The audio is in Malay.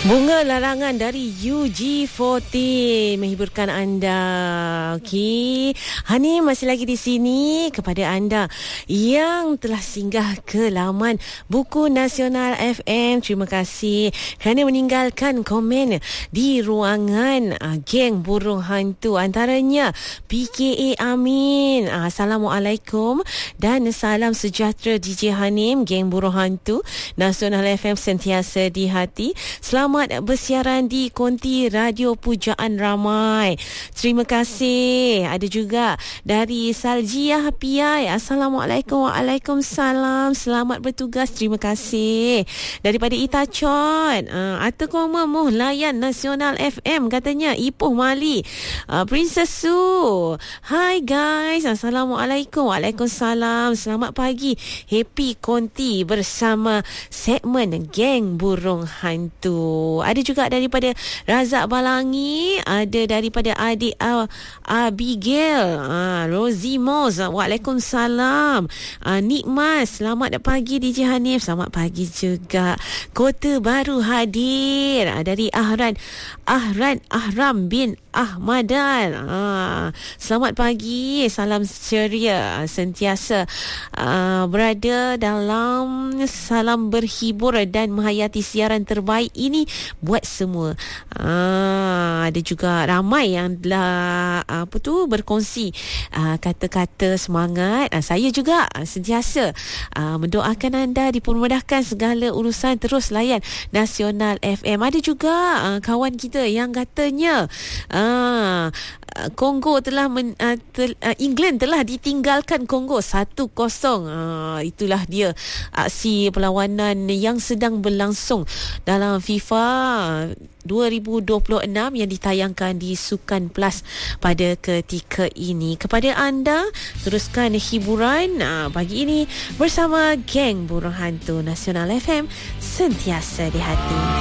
Bunga larangan dari UG40 menghiburkan anda. Okey, Hani masih lagi di sini kepada anda yang telah singgah ke laman Buku Nasional FM. Terima kasih kerana meninggalkan komen di ruangan geng burung hantu, antaranya PKA Amin. Assalamualaikum dan salam sejahtera DJ Hanim, geng burung hantu Nasional FM sentiasa di hati. Selamat bersiaran di konti Radio Pujaan Ramai. Terima kasih. Ada juga dari Saljiah Piai. Assalamualaikum. Waalaikumsalam. Selamat bertugas. Terima kasih. Daripada Itachon, Ata Koma Muh Layan Nasional FM katanya Ipoh Mali. Princess Su. Hai guys. Assalamualaikum. Waalaikumsalam. Selamat pagi. Happy konti bersama segmen Geng Burung Hantu. Ada juga daripada Razak Balangi, ada daripada adik Abigail, Rosie Moz. Waalaikumsalam. Nikmas, selamat pagi DJ Hanif. Selamat pagi juga. Kota Baru hadir dari Ahram bin Ahmadan. Selamat pagi. Salam ceria, sentiasa berada dalam salam berhibur dan menghayati siaran terbaik ini buat semua. Ada juga ramai yang telah berkongsi kata-kata semangat. Saya juga sentiasa mendoakan anda dipermudahkan segala urusan, terus layan Nasional FM. Ada juga kawan kita yang katanya Kongo telah England telah ditinggalkan Kongo 1-0. Itulah dia aksi perlawanan yang sedang berlangsung dalam FIFA 2026 yang ditayangkan di Sukan Plus pada ketika ini. Kepada anda, teruskan hiburan pagi ini bersama Geng Burung Hantu Nasional FM, sentiasa di hati.